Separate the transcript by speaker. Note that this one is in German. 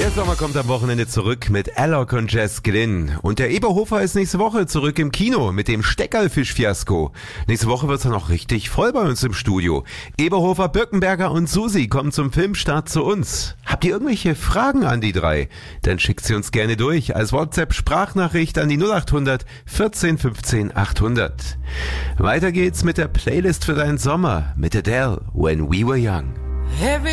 Speaker 1: Der Sommer kommt am Wochenende zurück mit Alok und Jess Glynn. Und der Eberhofer ist nächste Woche zurück im Kino mit dem Steckerlfisch-Fiasko. Nächste Woche wird's dann auch richtig voll bei uns im Studio. Eberhofer, Birkenberger und Susi kommen zum Filmstart zu uns. Habt ihr irgendwelche Fragen an die drei? Dann schickt sie uns gerne durch als WhatsApp-Sprachnachricht an die 0800 14 15 800. Weiter geht's mit der Playlist für deinen Sommer mit Adele, When We Were Young.